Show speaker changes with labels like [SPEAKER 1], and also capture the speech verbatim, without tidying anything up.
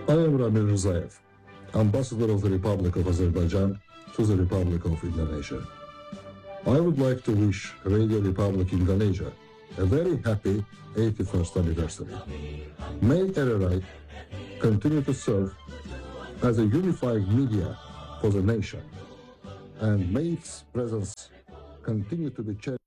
[SPEAKER 1] I am Ramil Rzaev, Ambassador of the Republic of Azerbaijan to the Republic of Indonesia. I would like to wish Radio Republic Indonesia a very happy eighty-first anniversary. May R R I continue to serve as a unified media for the nation, and may its presence continue to be cherished